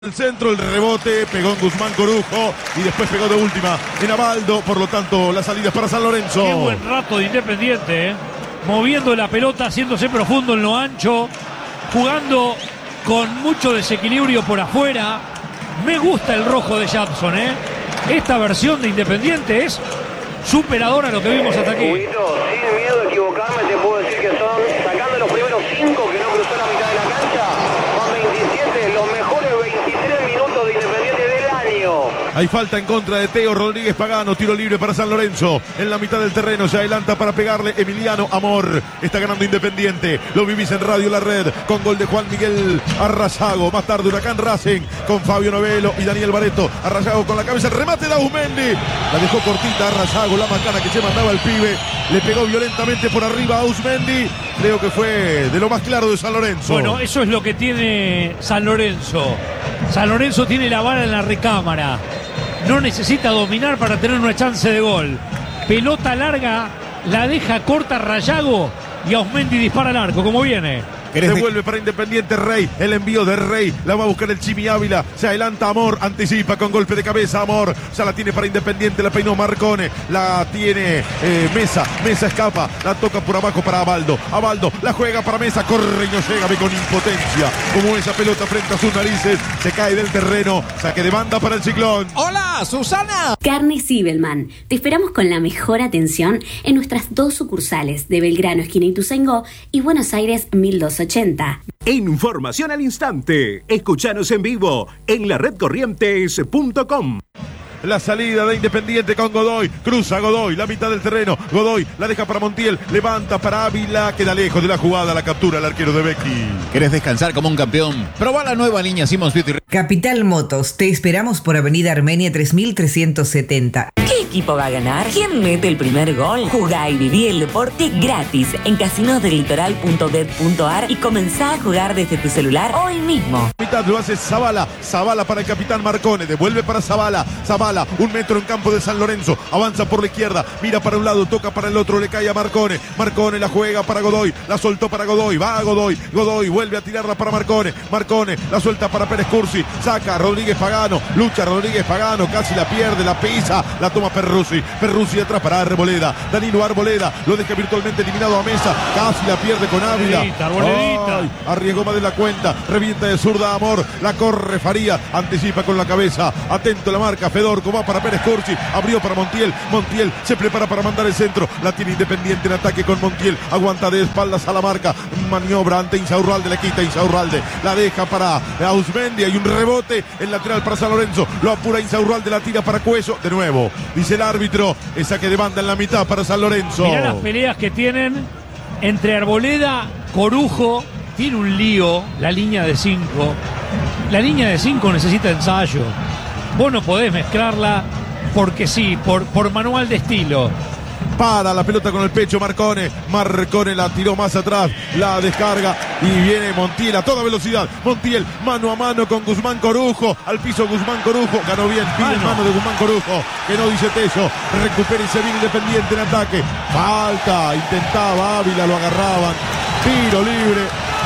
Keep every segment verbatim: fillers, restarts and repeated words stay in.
El centro, el rebote, pegó en Guzmán Corujo y después pegó de última en Abaldo, por lo tanto la salida es para San Lorenzo. Qué buen rato de Independiente, ¿eh? Moviendo la pelota, haciéndose profundo en lo ancho, jugando con mucho desequilibrio por afuera. Me gusta el rojo de Jackson, ¿eh? Esta versión de Independiente es superadora a lo que vimos hasta aquí. Huguito, sin miedo a equivocarme, te puedo decir que son, sacando los primeros cinco que no cruzó la mitad de la cancha, son veintisiete, los mejores veintitrés minutos de Independiente del año. Hay falta en contra de Teo Rodríguez Pagano, tiro libre para San Lorenzo. En la mitad del terreno se adelanta para pegarle Emiliano Amor. Está ganando Independiente. Lo vivís en Radio La Red con gol de Juan Miguel Arrazago. Más tarde Huracán Racing con Fabio Novelo y Daniel Bareto. Arrazago con la cabeza, el remate de Ausmendi. La dejó cortita Arrazago, la macana que se mandaba el pibe. Le pegó violentamente por arriba a Ausmendi. Creo que fue de lo más claro de San Lorenzo. Bueno, eso es lo que tiene San Lorenzo. San Lorenzo tiene la bala en la recámara. No necesita dominar para tener una chance de gol. Pelota larga, la deja corta Rayago y Ausmendi dispara al arco. ¿Cómo viene? Devuelve para Independiente Rey, el envío de Rey, la va a buscar el Chimi Ávila, se adelanta Amor, anticipa con golpe de cabeza Amor, ya la tiene para Independiente, la peinó Marcone, la tiene eh, Mesa, Mesa escapa, la toca por abajo para Abaldo, Abaldo la juega para Mesa, corre y no llega, ve con impotencia, como esa pelota frente a sus narices, se cae del terreno, saque de banda para el Ciclón. ¡Hola, Susana! Carne Sibelman, te esperamos con la mejor atención en nuestras dos sucursales de Belgrano, esquina Ituzaingó y Buenos Aires mil doscientos ochenta. Información al instante. Escuchanos en vivo en la red corrientes punto com. La salida de Independiente con Godoy, cruza Godoy, la mitad del terreno, Godoy la deja para Montiel, levanta para Ávila, queda lejos de la jugada, la captura el arquero de Becky. ¿Querés descansar como un campeón? Probá la nueva línea Simmons Beauty. Capital Motos, te esperamos por Avenida Armenia tres mil trescientos setenta. ¿Qué equipo va a ganar? ¿Quién mete el primer gol? Jugá y viví el deporte gratis en casinos del litoral punto bet punto ar y comenzá a jugar desde tu celular hoy mismo. Mitad lo hace Zavala, Zavala para el capitán Marcone, devuelve para Zavala, Zavala, un metro en campo de San Lorenzo, avanza por la izquierda, mira para un lado, toca para el otro, le cae a Marcone, Marcone la juega para Godoy, la soltó para Godoy, va a Godoy, Godoy vuelve a tirarla para Marcone, Marcone la suelta para Pérez Cursi, saca a Rodríguez Pagano, lucha Rodríguez Pagano, casi la pierde, la pisa, la toma Perruzzi, Perruzzi atrás para Arboleda, Danilo Arboleda, lo deja virtualmente eliminado a Mesa, casi la pierde con Ávila. Arboledita, Arboledita. Ay, arriesgó más de la cuenta, revienta de zurda Amor, la corre Faría, anticipa con la cabeza, atento la marca, Fedorco va para Pérez Cursi, abrió para Montiel, Montiel se prepara para mandar el centro, la tiene Independiente en ataque con Montiel, aguanta de espaldas a la marca, maniobra ante Insaurralde, le quita Insaurralde, la deja para Ausmendi, hay un rebote, el lateral para San Lorenzo, lo apura Insaurralde, la tira para Cueso, de nuevo, dice el árbitro, el saque de banda en la mitad para San Lorenzo. Mirá las peleas que tienen entre Arboleda, Corujo, tiene un lío la línea de cinco. La línea de cinco necesita ensayo. Vos no podés mezclarla porque sí, por, por manual de estilo. Para la pelota con el pecho Marcone, Marcone la tiró más atrás, la descarga y viene Montiel a toda velocidad, Montiel mano a mano con Guzmán Corujo, al piso Guzmán Corujo, ganó bien, pide mano. mano de Guzmán Corujo, que no dice Teso, recupera y se viene Independiente en ataque, falta, intentaba Ávila, lo agarraban, tiro libre.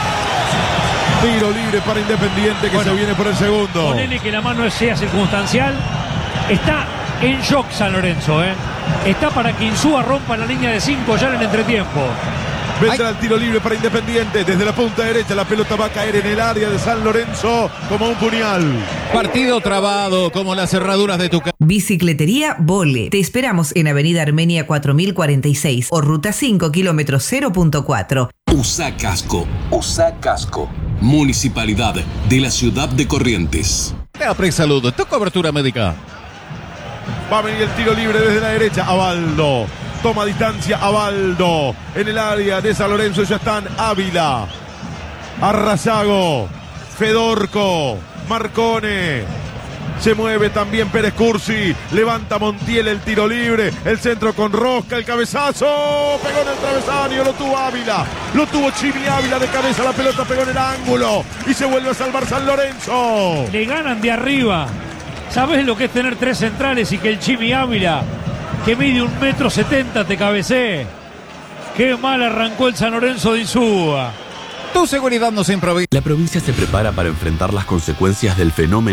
Tiro libre para Independiente que bueno, se viene por el segundo. Ponele que la mano sea circunstancial. Está en shock San Lorenzo, ¿eh? Está para que Insúa rompa la línea de cinco ya en el entretiempo. Vendrá el tiro libre para Independiente. Desde la punta derecha la pelota va a caer en el área de San Lorenzo como un puñal. Partido trabado como las cerraduras de tu casa. Bicicletería Vole. Te esperamos en Avenida Armenia cuatro mil cuarenta y seis o Ruta cinco, kilómetro cero punto cuatro. Usa casco. Usa casco. Municipalidad de la ciudad de Corrientes. Pre-salud, tu cobertura médica. Va a venir el tiro libre desde la derecha. Abaldo. Toma distancia Abaldo. En el área de San Lorenzo ya están Ávila, Arrazago, Fedorco, Marcone. Se mueve también Pérez Cursi. Levanta Montiel el tiro libre. El centro con Rosca, el cabezazo. Pegó en el travesaño, lo tuvo Ávila. Lo tuvo Chimi Ávila de cabeza. La pelota pegó en el ángulo. Y se vuelve a salvar San Lorenzo. Le ganan de arriba. ¿Sabés lo que es tener tres centrales y que el Chimi Ávila, que mide un metro setenta, te cabecee? Qué mal arrancó el San Lorenzo de Insúa. Tu seguridad no se improvisa. La provincia se prepara para enfrentar las consecuencias del fenómeno